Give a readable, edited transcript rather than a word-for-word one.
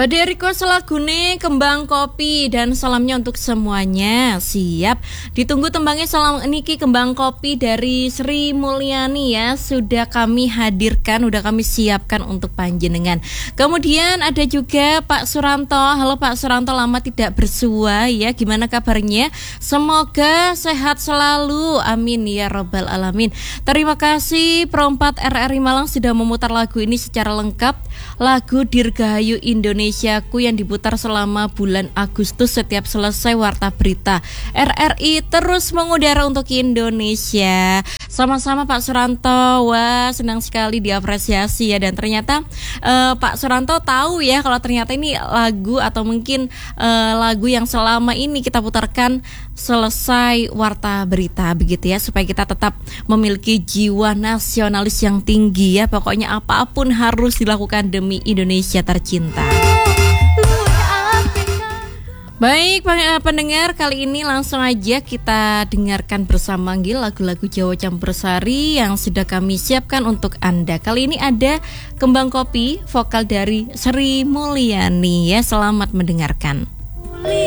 Badhe request lagune Kembang Kopi dan salamnya untuk semuanya. Siap. Ditunggu tembangnya salam niki Kembang Kopi dari Sri Mulyani ya. Sudah kami hadirkan, udah kami siapkan untuk panjenengan. Kemudian ada juga Pak Suranto. Halo Pak Suranto, lama tidak bersua ya. Gimana kabarnya? Semoga sehat selalu. Amin ya robbal alamin. Terima kasih Perompat RRI Malang sudah memutar lagu ini secara lengkap. Lagu Dirgahayu Indonesiaku yang diputar selama bulan Agustus setiap selesai warta berita. RRI terus mengudara untuk Indonesia. Sama-sama Pak Suranto. Wah, senang sekali diapresiasi ya. Dan ternyata Pak Suranto tahu ya kalau ternyata ini lagu atau mungkin lagu yang selama ini kita putarkan selesai warta berita begitu ya, supaya kita tetap memiliki jiwa nasionalis yang tinggi ya. Pokoknya apapun harus dilakukan demi Indonesia tercinta. Baik pendengar, kali ini langsung aja kita dengarkan bersama lagu-lagu Jawa Campur Sari yang sudah kami siapkan untuk Anda. Kali ini ada Kembang Kopi, vokal dari Sri Mulyani ya. Selamat mendengarkan.